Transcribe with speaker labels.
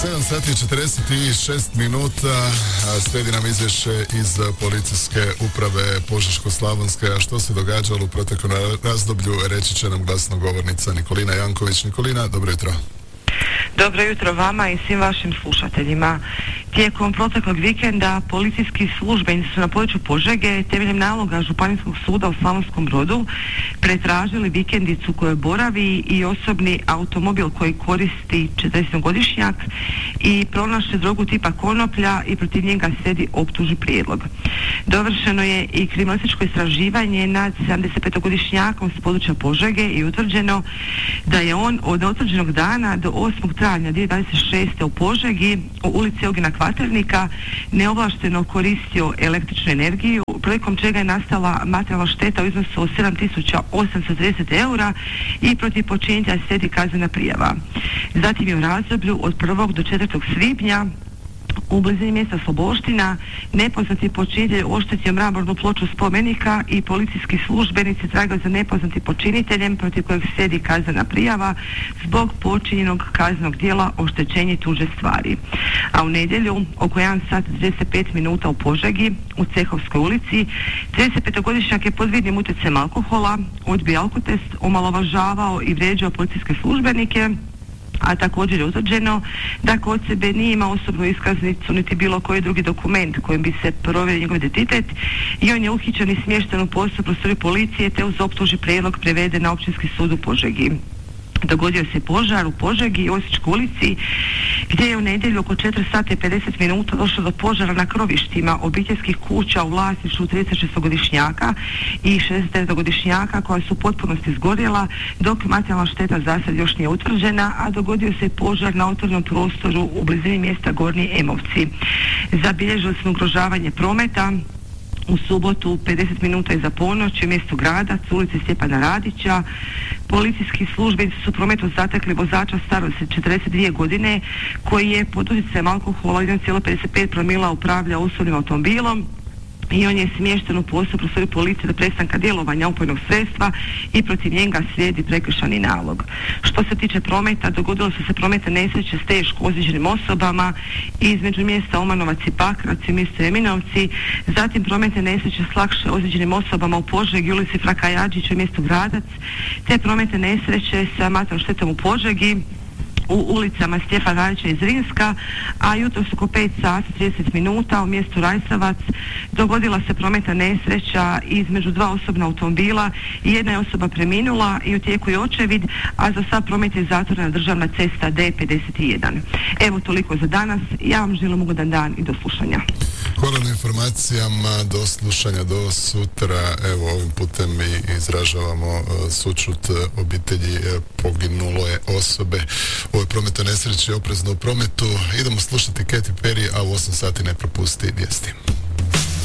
Speaker 1: 7 sati i 46 minuta, slijedi nam izvješće iz policijske uprave Požeško-slavonske, a što se događalo u proteklom razdoblju reći će nam glasnogovornica Nikolina Janković. Nikolina, dobro jutro.
Speaker 2: Dobro jutro vama i svim vašim slušateljima. Tijekom proteklog vikenda policijski službenici su na području Požege temeljem naloga Županijskog suda u Slavonskom Brodu pretražili vikendicu kojoj boravi i osobni automobil koji koristi 40-godišnjak i pronašli drogu tipa konoplja i protiv njega slijedi optužni prijedlog. Dovršeno je i kriminalističko istraživanje nad 75-godišnjakom s područja Požege i utvrđeno da je on od utvrđenog dana do 8. travnja 2026. u Požegi u ulici Eugena Kvaternika neovlašteno koristio električnu energiju, prilikom čega je nastala materijalna šteta u iznosu od 7.830 eura i protiv počinitelja slijedi kaznena prijava. Zatim je u razdoblju od 1. do 4. svibnja u blizini mjesta Sloboština nepoznati počinitelj oštetio mramornu ploču spomenika i policijski službenici tragaju za nepoznatim počiniteljem protiv kojeg slijedi kaznena prijava zbog počinjenog kaznenog djela oštećenja tuđe stvari. A u nedjelju oko 1 sat 35 minuta u Požegi u Cehovskoj ulici 35-godišnjak je pod vidnim utjecajem alkohola odbio alkotest, omalovažavao i vrijeđao policijske službenike, a također je utvrđeno da kod sebe nije imao osobnu iskaznicu niti bilo koji drugi dokument kojim bi se provjerio njegov identitet i on je uhićen i smješten u posebnu prostoriju policije te uz optužni prijedlog preveden na Općinski sud u Požegi. Dogodio se požar u Požegi i Osječkoj ulici gdje je u nedjelju oko 4 sata i 50 minuta došlo do požara na krovištima obiteljskih kuća u vlasništvu 36-godišnjaka i 69-godišnjaka koja su u potpunosti izgorjela, dok materijalna šteta za sad još nije utvrđena, a dogodio se požar na otvorenom prostoru u blizini mjesta Gornji Emovci. Zabilježilo se ugrožavanje prometa u subotu 50 minuta iza ponoći u mjestu Gradac, ulici Stjepana Radića. Policijski službenici su prometu zatekli vozača starosti 42 godine koji je pod utjecajem alkohola 1,55 promila upravlja osobnim automobilom i on je smješten u posebnu prostoriju policije do prestanka djelovanja opojnog sredstva i protiv njega slijedi prekršajni nalog. Što se tiče prometa, dogodilo su se prometne nesreće s teško ozlijeđenim osobama između mjesta Omanovac i Pakrac i mjesto Eminovci, zatim prometne nesreće s lakše ozlijeđenim osobama u Požegi, ulici Fraka Jadžića i mjestu Gradac, te prometne nesreće sa materijalnom štetom u Požegi u ulicama Stjepana Radića i Zrinska, a jutros oko 5 sati 30 minuta u mjestu Rajsavac dogodila se prometna nesreća između dva osobna automobila i jedna je osoba preminula i u tijeku je očevid, a za sad promet je zatvorena državna cesta D51. Evo toliko za danas, ja vam želim ugodan dan i do slušanja.
Speaker 1: Hvala na informacijama, do slušanja, do sutra. Evo, ovim putem i izražavamo sućut obitelji poginule osobe u ovoj prometnoj nesreći, oprezno u prometu. Idemo slušati Katy Perry, a u 8 sati ne propusti vijesti.